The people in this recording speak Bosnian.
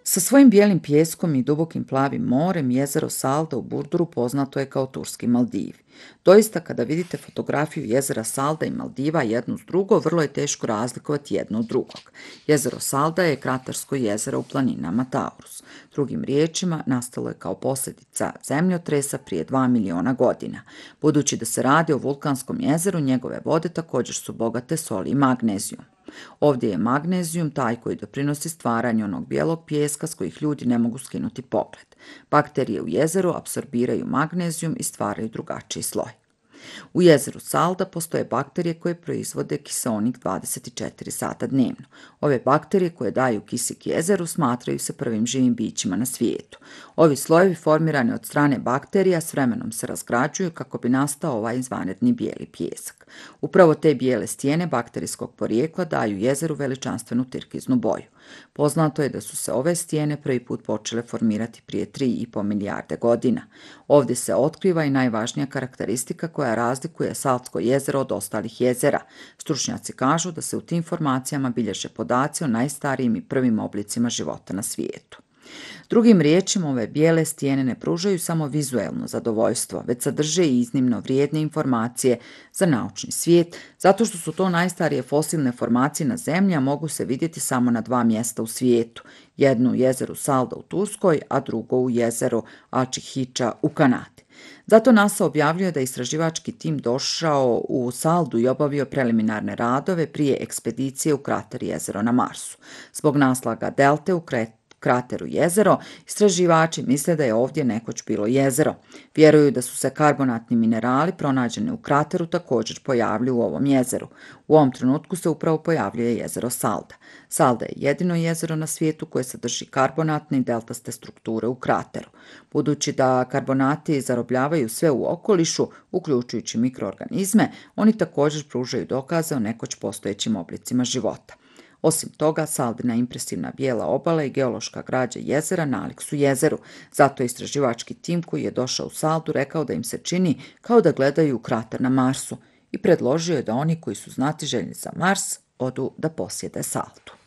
Sa svojim bijelim pijeskom i dubokim plavim morem, jezero Salda u Burduru poznato je kao turski Maldivi. Doista, kada vidite fotografiju jezera Salda i Maldiva jedno uz drugo, vrlo je teško razlikovati jedno od drugog. Jezero Salda je kratersko jezero u planinama Taurus. Drugim riječima, nastalo je kao posljedica zemljotresa prije 2 miliona godina. Budući da se radi o vulkanskom jezeru, njegove vode također su bogate soli i magnezijum. Ovdje je magnezijum taj koji doprinosi stvaranju onog bijelog pijeska s kojih ljudi ne mogu skinuti pogled. Bakterije u jezeru apsorbiraju magnezijum i stvaraju drugačiji sloj. U jezeru Salda postoje bakterije koje proizvode kiseonik 24 sata dnevno. Ove bakterije koje daju kisik jezeru smatraju se prvim živim bićima na svijetu. Ovi slojevi formirani od strane bakterija s vremenom se razgrađuju kako bi nastao ovaj izvanredni bijeli pijesak. Upravo te bijele stijene bakterijskog porijekla daju jezeru veličanstvenu tirkiznu boju. Poznato je da su se ove stijene prvi put počele formirati prije 3,5 milijarde godina. Ovdje se otkriva i najvažnija karakteristika koja razlikuje Saltsko jezero od ostalih jezera. Stručnjaci kažu da se u tim formacijama bilježe podaci o najstarijim i prvim oblicima života na svijetu. Drugim riječima, ove bijele stijene ne pružaju samo vizuelno zadovoljstvo, već sadrže i iznimno vrijedne informacije za naučni svijet, zato što su to najstarije fosilne formacije na Zemlji, a mogu se vidjeti samo na 2 mjesta u svijetu, jedno u jezeru Salda u Turskoj, a drugo u jezeru Ačihića u Kanadi. Zato NASA objavljuje da je istraživački tim došao u Saldu i obavio preliminarne radove prije ekspedicije u krater jezero na Marsu. Zbog naslaga delte u krateru jezero, istraživači misle da je ovdje nekoć bilo jezero. Vjeruju da su se karbonatni minerali pronađeni u krateru također pojavili u ovom jezeru. U ovom trenutku se upravo pojavljuje jezero Salda. Salda je jedino jezero na svijetu koje sadrži karbonatne i deltaste strukture u krateru. Budući da karbonati zarobljavaju sve u okolišu, uključujući mikroorganizme, oni također pružaju dokaze o nekoć postojećim oblicima života. Osim toga, Saldina impresivna bijela obala i geološka građa jezera nalik su jezeru. Zato je istraživački tim koji je došao u Saldu rekao da im se čini kao da gledaju u krater na Marsu i predložio je da oni koji su znatiželjni za Mars odu da posjete Saldu.